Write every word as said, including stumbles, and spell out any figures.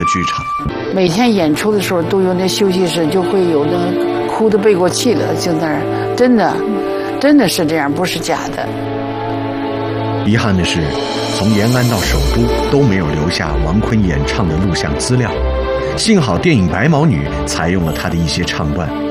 剧场。 每天演出的时候都有那休息室，就会有那哭得背过气了，就那儿，真的，真的是这样，不是假的。 遗憾的是，从延安到首都都没有留下王坤演唱的录像资料。幸好电影《白毛女》采用了他的一些唱段，